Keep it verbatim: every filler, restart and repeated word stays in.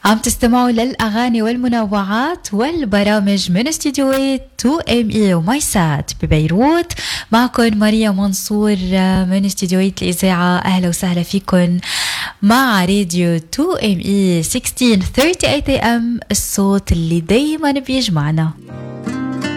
عم تستمعوا للأغاني والمنوعات والبرامج من استديوهات تو ام اي وماي سات ببيروت. معكم ماريا منصور من استديوهات الإذاعة. أهلا وسهلا فيكم مع راديو تو ام اي ستة عشر ثلاثين ثلاثين اي ام، الصوت اللي دايما بيجمعنا.